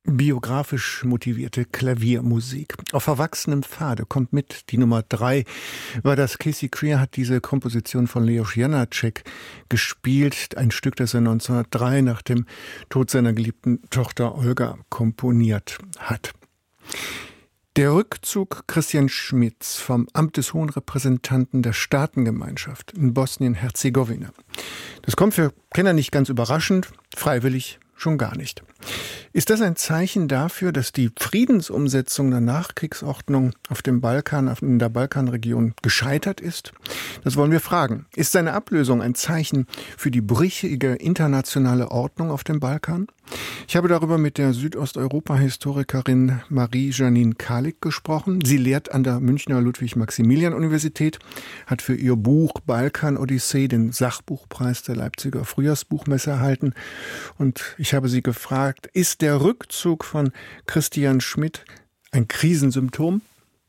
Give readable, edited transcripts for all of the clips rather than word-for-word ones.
Biografisch motivierte Klaviermusik. Auf verwachsenem Pfade kommt mit die Nummer 3, weil das Casey Creer hat diese Komposition von Leos Janáček gespielt, ein Stück, das er 1903 nach dem Tod seiner geliebten Tochter Olga komponiert hat. Der Rückzug Christian Schmidts vom Amt des Hohen Repräsentanten der Staatengemeinschaft in Bosnien-Herzegowina. Das kommt für Kenner nicht ganz überraschend, freiwillig schon gar nicht. Ist das ein Zeichen dafür, dass die Friedensumsetzung der Nachkriegsordnung auf dem Balkan, in der Balkanregion gescheitert ist? Das wollen wir fragen. Ist seine Ablösung ein Zeichen für die brüchige internationale Ordnung auf dem Balkan? Ich habe darüber mit der Südosteuropa-Historikerin Marie-Janine Kalik gesprochen. Sie lehrt an der Münchner Ludwig-Maximilian-Universität, hat für ihr Buch Balkan-Odyssee den Sachbuchpreis der Leipziger Frühjahrsbuchmesse erhalten. Und ich habe sie gefragt, ist der Rückzug von Christian Schmidt ein Krisensymptom?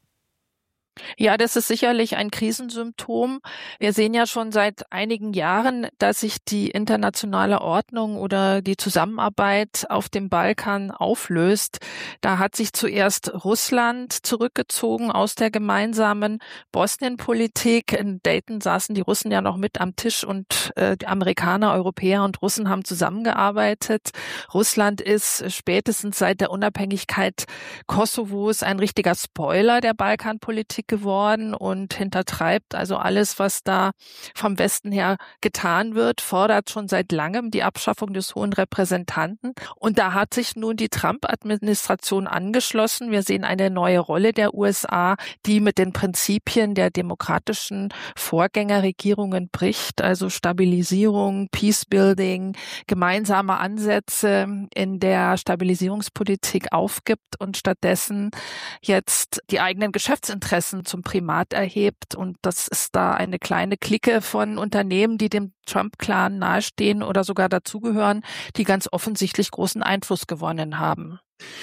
Ja, das ist sicherlich ein Krisensymptom. Wir sehen ja schon seit einigen Jahren, dass sich die internationale Ordnung oder die Zusammenarbeit auf dem Balkan auflöst. Da hat sich zuerst Russland zurückgezogen aus der gemeinsamen Bosnienpolitik. In Dayton saßen die Russen ja noch mit am Tisch und die Amerikaner, Europäer und Russen haben zusammengearbeitet. Russland ist spätestens seit der Unabhängigkeit Kosovos ein richtiger Spoiler der Balkanpolitik geworden und hintertreibt also alles, was da vom Westen her getan wird, fordert schon seit langem die Abschaffung des Hohen Repräsentanten. Und da hat sich nun die Trump-Administration angeschlossen. Wir sehen eine neue Rolle der USA, die mit den Prinzipien der demokratischen Vorgängerregierungen bricht, also Stabilisierung, Peacebuilding, gemeinsame Ansätze in der Stabilisierungspolitik aufgibt und stattdessen jetzt die eigenen Geschäftsinteressen zum Primat erhebt. Und das ist da eine kleine Clique von Unternehmen, die dem Trump-Clan nahestehen oder sogar dazugehören, die ganz offensichtlich großen Einfluss gewonnen haben.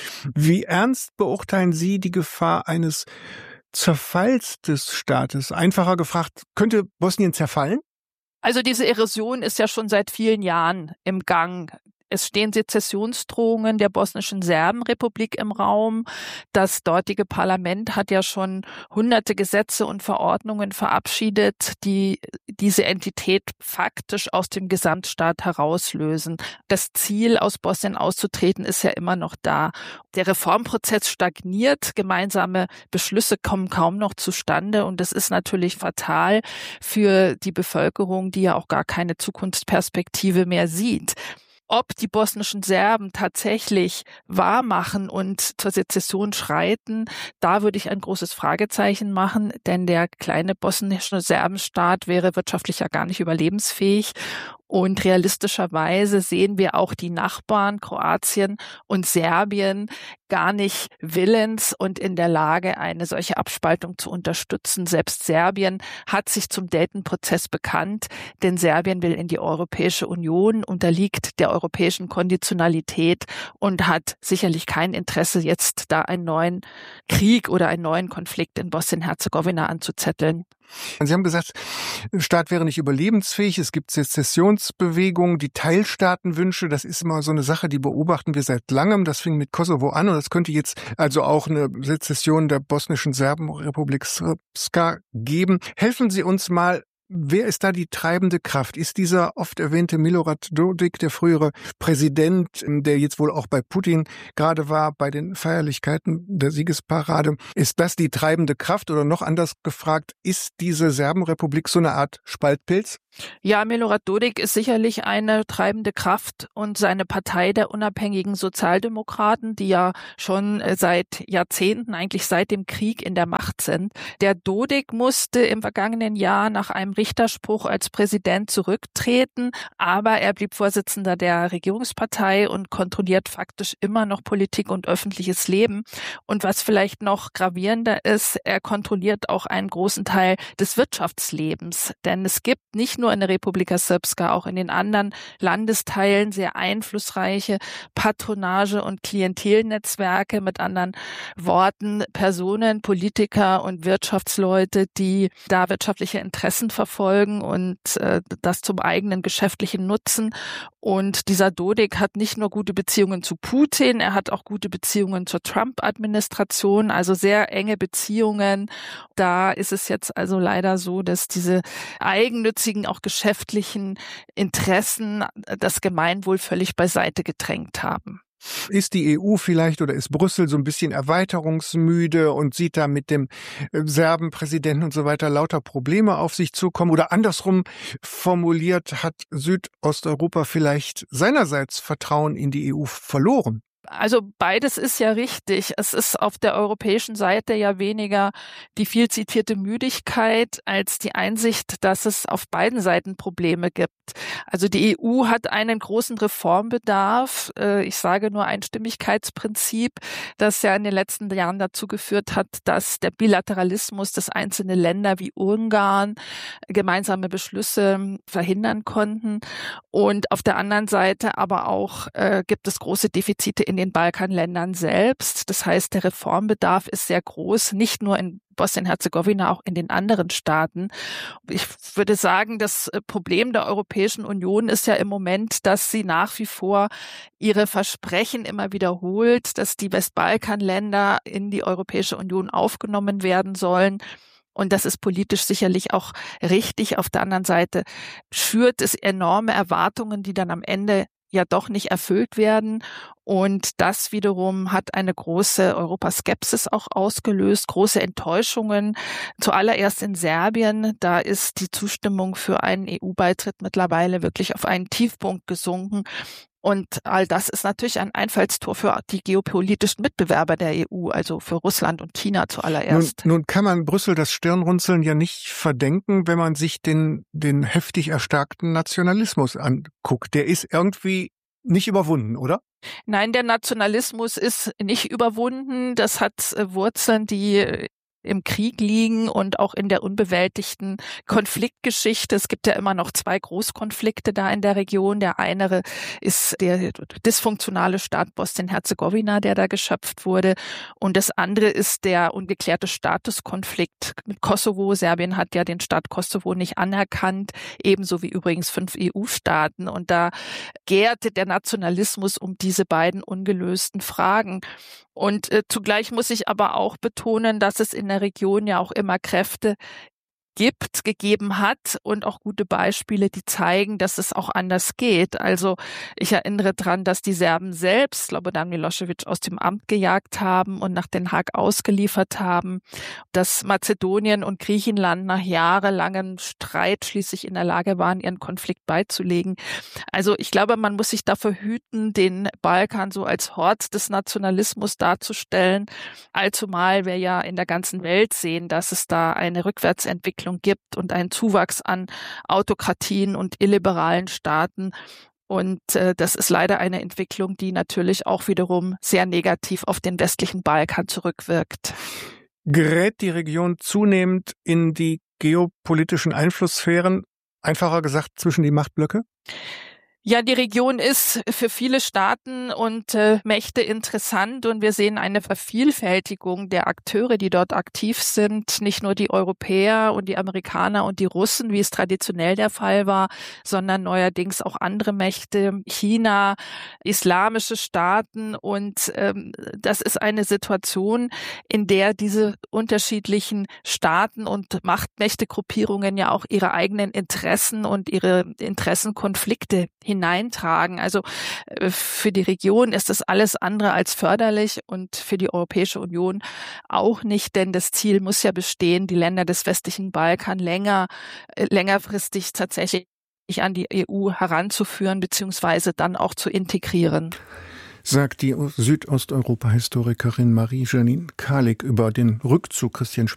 Wie ernst beurteilen Sie die Gefahr eines Zerfalls des Staates? Einfacher gefragt, könnte Bosnien zerfallen? Also diese Erosion ist ja schon seit vielen Jahren im Gang. Es stehen Sezessionsdrohungen der bosnischen Serbenrepublik im Raum. Das dortige Parlament hat ja schon hunderte Gesetze und Verordnungen verabschiedet, die diese Entität faktisch aus dem Gesamtstaat herauslösen. Das Ziel, aus Bosnien auszutreten, ist ja immer noch da. Der Reformprozess stagniert, gemeinsame Beschlüsse kommen kaum noch zustande und das ist natürlich fatal für die Bevölkerung, die ja auch gar keine Zukunftsperspektive mehr sieht. Ob die bosnischen Serben tatsächlich wahrmachen und zur Sezession schreiten, da würde ich ein großes Fragezeichen machen, denn der kleine bosnische Serbenstaat wäre wirtschaftlich ja gar nicht überlebensfähig. Und realistischerweise sehen wir auch die Nachbarn Kroatien und Serbien gar nicht willens und in der Lage, eine solche Abspaltung zu unterstützen. Selbst Serbien hat sich zum Dayton-Prozess bekannt, denn Serbien will in die Europäische Union, unterliegt der europäischen Konditionalität und hat sicherlich kein Interesse, jetzt da einen neuen Krieg oder einen neuen Konflikt in Bosnien-Herzegowina anzuzetteln. Sie haben gesagt, der Staat wäre nicht überlebensfähig. Es gibt Sezessionsbewegungen, die Teilstaatenwünsche. Das ist immer so eine Sache, die beobachten wir seit langem. Das fing mit Kosovo an und das könnte jetzt also auch eine Sezession der bosnischen Serbenrepublik Srpska geben. Helfen Sie uns mal. Wer ist da die treibende Kraft? Ist dieser oft erwähnte Milorad Dodik, der frühere Präsident, der jetzt wohl auch bei Putin gerade war, bei den Feierlichkeiten der Siegesparade, ist das die treibende Kraft? Oder noch anders gefragt, ist diese Serbenrepublik so eine Art Spaltpilz? Ja, Milorad Dodik ist sicherlich eine treibende Kraft und seine Partei der unabhängigen Sozialdemokraten, die ja schon seit Jahrzehnten, eigentlich seit dem Krieg in der Macht sind. Der Dodik musste im vergangenen Jahr nach einem Richterspruch als Präsident zurücktreten, aber er blieb Vorsitzender der Regierungspartei und kontrolliert faktisch immer noch Politik und öffentliches Leben. Und was vielleicht noch gravierender ist, er kontrolliert auch einen großen Teil des Wirtschaftslebens, denn es gibt nicht nur in der Republika Srpska, auch in den anderen Landesteilen sehr einflussreiche Patronage- und Klientelnetzwerke, mit anderen Worten Personen, Politiker und Wirtschaftsleute, die da wirtschaftliche Interessen verfolgen verfolgen und das zum eigenen geschäftlichen Nutzen. Und dieser Dodik hat nicht nur gute Beziehungen zu Putin, er hat auch gute Beziehungen zur Trump-Administration, also sehr enge Beziehungen. Da ist es jetzt also leider so, dass diese eigennützigen, auch geschäftlichen Interessen das Gemeinwohl völlig beiseite gedrängt haben. Ist die EU vielleicht oder ist Brüssel so ein bisschen erweiterungsmüde und sieht da mit dem Serbenpräsidenten und so weiter lauter Probleme auf sich zukommen? Oder andersrum formuliert, hat Südosteuropa vielleicht seinerseits Vertrauen in die EU verloren? Also beides ist ja richtig. Es ist auf der europäischen Seite ja weniger die viel zitierte Müdigkeit als die Einsicht, dass es auf beiden Seiten Probleme gibt. Also die EU hat einen großen Reformbedarf. Ich sage nur Einstimmigkeitsprinzip, das ja in den letzten Jahren dazu geführt hat, dass der Bilateralismus, dass einzelne Länder wie Ungarn gemeinsame Beschlüsse verhindern konnten. Und auf der anderen Seite aber auch gibt es große Defizite in den Balkanländern selbst. Das heißt, der Reformbedarf ist sehr groß, nicht nur in Bosnien-Herzegowina, auch in den anderen Staaten. Ich würde sagen, das Problem der Europäischen Union ist ja im Moment, dass sie nach wie vor ihre Versprechen immer wiederholt, dass die Westbalkanländer in die Europäische Union aufgenommen werden sollen. Und das ist politisch sicherlich auch richtig. Auf der anderen Seite schürt es enorme Erwartungen, die dann am Ende ja doch nicht erfüllt werden. Und das wiederum hat eine große Europaskepsis auch ausgelöst, große Enttäuschungen. Zuallererst in Serbien, da ist die Zustimmung für einen EU-Beitritt mittlerweile wirklich auf einen Tiefpunkt gesunken. Und all das ist natürlich ein Einfallstor für die geopolitischen Mitbewerber der EU, also für Russland und China zuallererst. Nun kann man Brüssel das Stirnrunzeln ja nicht verdenken, wenn man sich den heftig erstarkten Nationalismus anguckt. Der ist irgendwie nicht überwunden, oder? Nein, der Nationalismus ist nicht überwunden. Das hat Wurzeln, die im Krieg liegen und auch in der unbewältigten Konfliktgeschichte. Es gibt ja immer noch 2 Großkonflikte da in der Region. Der eine ist der dysfunktionale Staat Bosnien-Herzegowina, der da geschöpft wurde. Und das andere ist der ungeklärte Statuskonflikt mit Kosovo. Serbien hat ja den Staat Kosovo nicht anerkannt, ebenso wie übrigens 5 EU-Staaten. Und da gärte der Nationalismus um diese beiden ungelösten Fragen. Und zugleich muss ich aber auch betonen, dass es in der Region ja auch immer Kräfte gegeben hat und auch gute Beispiele, die zeigen, dass es auch anders geht. Also ich erinnere daran, dass die Serben selbst Slobodan Milošević aus dem Amt gejagt haben und nach Den Haag ausgeliefert haben, dass Mazedonien und Griechenland nach jahrelangem Streit schließlich in der Lage waren, ihren Konflikt beizulegen. Also ich glaube, man muss sich davor hüten, den Balkan so als Hort des Nationalismus darzustellen, allzumal wir ja in der ganzen Welt sehen, dass es da eine Rückwärtsentwicklung gibt und einen Zuwachs an Autokratien und illiberalen Staaten. Und das ist leider eine Entwicklung, die natürlich auch wiederum sehr negativ auf den westlichen Balkan zurückwirkt. Gerät die Region zunehmend in die geopolitischen Einflusssphären, einfacher gesagt zwischen die Machtblöcke? Ja, die Region ist für viele Staaten und Mächte interessant und wir sehen eine Vervielfältigung der Akteure, die dort aktiv sind. Nicht nur die Europäer und die Amerikaner und die Russen, wie es traditionell der Fall war, sondern neuerdings auch andere Mächte, China, islamische Staaten. Und das ist eine Situation, in der diese unterschiedlichen Staaten und Machtmächtegruppierungen ja auch ihre eigenen Interessen und ihre Interessenkonflikte hineintragen. Also für die Region ist das alles andere als förderlich und für die Europäische Union auch nicht, denn das Ziel muss ja bestehen, die Länder des westlichen Balkan längerfristig tatsächlich an die EU heranzuführen beziehungsweise dann auch zu integrieren. Sagt die Südosteuropa-Historikerin Marie-Janine Kalik über den Rückzug Christian